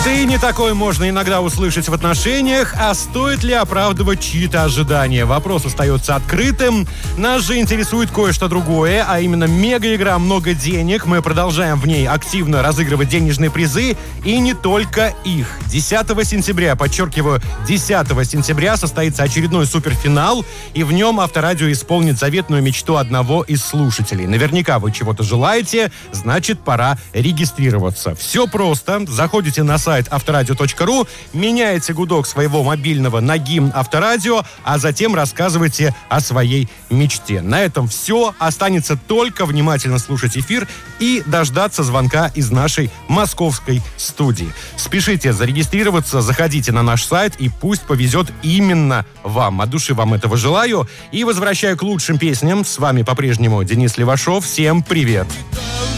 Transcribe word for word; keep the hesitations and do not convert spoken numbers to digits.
И не такое можно иногда услышать в отношениях, а стоит ли оправдывать чьи-то ожидания? Вопрос остается открытым. Нас же интересует кое-что другое, а именно мега-игра «Много денег». Мы продолжаем в ней активно разыгрывать денежные призы, и не только их. десятого сентября, подчеркиваю, десятого сентября состоится очередной суперфинал, и в нем Авторадио исполнит заветную мечту одного из слушателей. Наверняка вы чего-то желаете, значит, пора регистрироваться. Все просто. Заходите на сайт авторадио точка ру, меняете гудок своего мобильного на гимн Авторадио, а затем рассказывайте о своей мечте. На этом все. Останется только внимательно слушать эфир и дождаться звонка из нашей московской студии. Спешите зарегистрироваться, заходите на наш сайт, и пусть повезет именно вам. От души вам этого желаю. И возвращаю к лучшим песням. С вами по-прежнему Денис Левашов. Всем привет!